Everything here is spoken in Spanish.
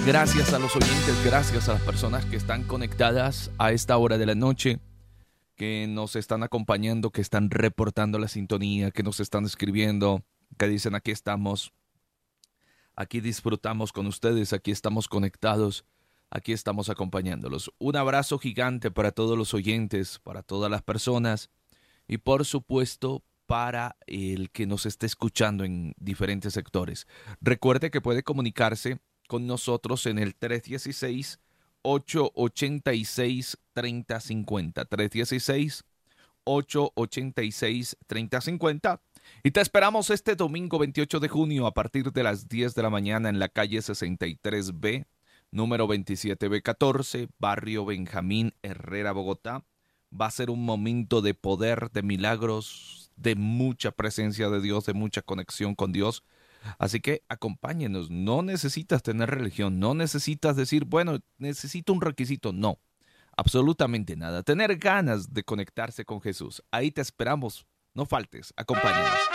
Gracias a los oyentes, gracias a las personas que están conectadas a esta hora de la noche, que nos están acompañando, que están reportando la sintonía, que nos están escribiendo, que dicen aquí estamos, aquí disfrutamos con ustedes, aquí estamos conectados, aquí estamos acompañándolos. Un abrazo gigante para todos los oyentes, para todas las personas y por supuesto para el que nos esté escuchando en diferentes sectores. Recuerde que puede comunicarse con nosotros en el 316-886-3050. 316-886-3050. Y te esperamos este domingo 28 de junio a partir de las 10 de la mañana en la calle 63B, número 27B14, barrio Benjamín Herrera, Bogotá. Va a ser un momento de poder, de milagros, de mucha presencia de Dios, de mucha conexión con Dios. Así que acompáñenos, no necesitas tener religión, no necesitas decir, bueno, necesito un requisito, no, absolutamente nada. Tener ganas de conectarse con Jesús, ahí te esperamos, no faltes, acompáñenos.